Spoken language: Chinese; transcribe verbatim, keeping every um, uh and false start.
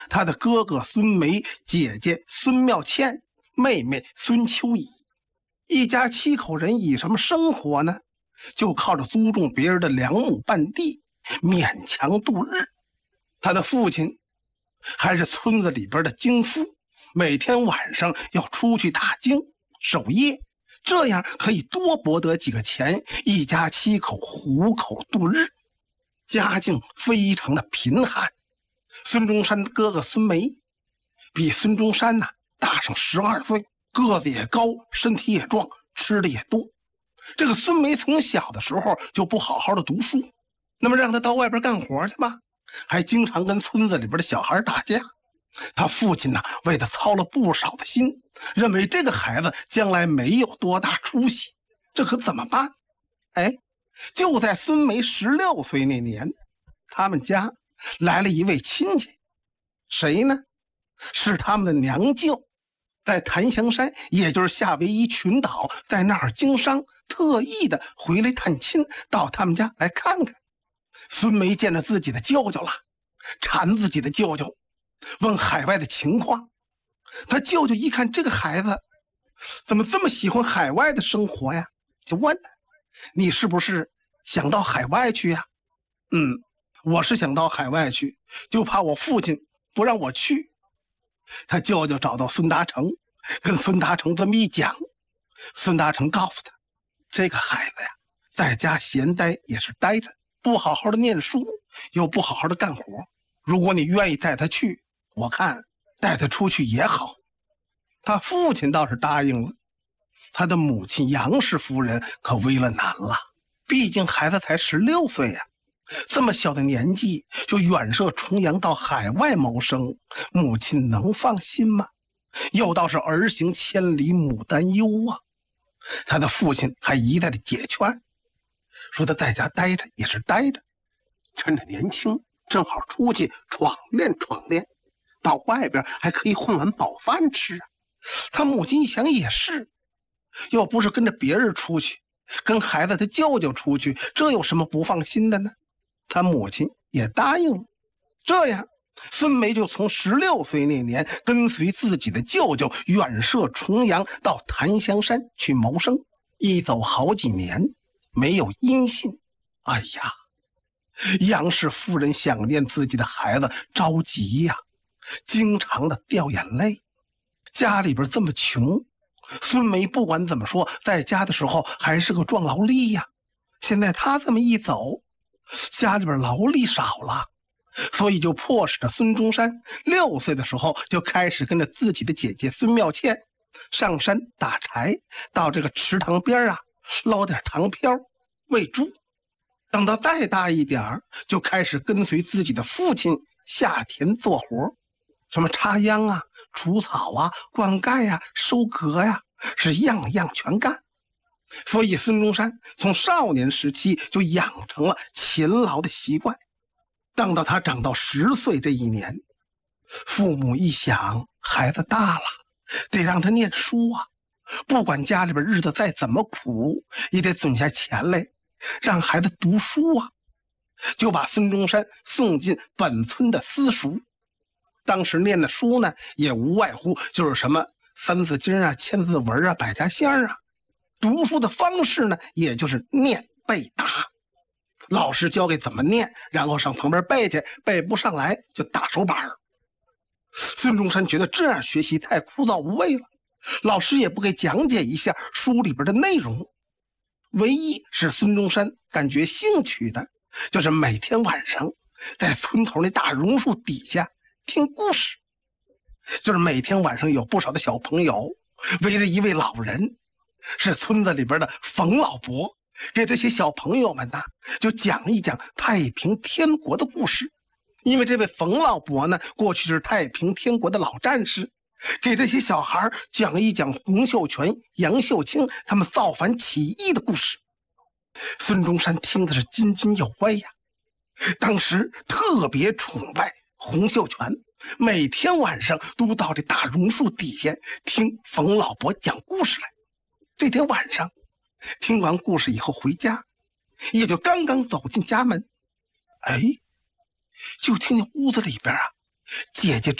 他的哥哥孙梅、姐姐孙妙倩、妹妹孙秋怡，一家七口人以什么生活呢？就靠着租种别人的两亩半地勉强度日。他的父亲还是村子里边的京夫，每天晚上要出去打更守夜，这样可以多博得几个钱，一家七口糊口度日，家境非常的贫寒。孙中山的哥哥孙梅比孙中山呢、啊、大上十二岁，个子也高，身体也壮，吃的也多。这个孙梅从小的时候就不好好的读书，那么让他到外边干活去吧，还经常跟村子里边的小孩打架。他父亲呢，为他操了不少的心，认为这个孩子将来没有多大出息，这可怎么办？哎，就在孙梅十六岁那年，他们家来了一位亲戚，谁呢？是他们的娘舅，在檀香山，也就是夏威夷群岛，在那儿经商，特意的回来探亲，到他们家来看看。孙梅见着自己的舅舅了，缠自己的舅舅，问海外的情况。他舅舅一看这个孩子怎么这么喜欢海外的生活呀，就问他：你是不是想到海外去呀？嗯，我是想到海外去，就怕我父亲不让我去。他舅舅找到孙达成，跟孙达成这么一讲，孙达成告诉他，这个孩子呀，在家闲待也是待着，不好好的念书，又不好好的干活。如果你愿意带他去，我看带他出去也好。他父亲倒是答应了。他的母亲杨氏夫人可为了难了，毕竟孩子才十六岁呀、啊，这么小的年纪就远涉重洋到海外谋生，母亲能放心吗？又倒是儿行千里母担忧啊。他的父亲还一再的解劝，说他在家待着也是待着，趁着年轻正好出去闯练闯练，到外边还可以混碗饱饭吃啊。他母亲一想也是，又不是跟着别人出去，跟孩子的舅舅出去，这有什么不放心的呢？他母亲也答应了。这样孙梅就从十六岁那年跟随自己的舅舅远涉重洋到檀香山去谋生，一走好几年没有音信。哎呀，杨氏夫人想念自己的孩子，着急呀、啊，经常的掉眼泪。家里边这么穷，孙梅不管怎么说，在家的时候还是个壮劳力呀。现在他这么一走，家里边劳力少了，所以就迫使着孙中山六岁的时候就开始跟着自己的姐姐孙妙倩上山打柴，到这个池塘边啊捞点糖漂喂猪。等到再大一点，就开始跟随自己的父亲下田做活，什么插秧啊、除草啊、灌溉呀、收割呀，是样样全干。所以孙中山从少年时期就养成了勤劳的习惯。等到他长到十岁这一年，父母一想，孩子大了，得让他念书啊，不管家里边日子再怎么苦，也得存下钱来让孩子读书啊，就把孙中山送进本村的私塾。当时念的书呢，也无外乎就是什么三字经啊、千字文啊、百家姓啊。读书的方式呢，也就是念背答，老师教给怎么念，然后上旁边背去，背不上来就打手板。孙中山觉得这样学习太枯燥无味了，老师也不给讲解一下书里边的内容。唯一使孙中山感觉兴趣的，就是每天晚上在村头那大榕树底下听故事。就是每天晚上有不少的小朋友围着一位老人，是村子里边的冯老伯，给这些小朋友们呢就讲一讲太平天国的故事。因为这位冯老伯呢，过去是太平天国的老战士，给这些小孩讲一讲洪秀全、杨秀清他们造反起义的故事。孙中山听的是津津有味呀、啊，当时特别崇拜洪秀全，每天晚上都到这大榕树底下听冯老伯讲故事来。这天晚上听完故事以后回家，也就刚刚走进家门，哎，就听见屋子里边啊姐姐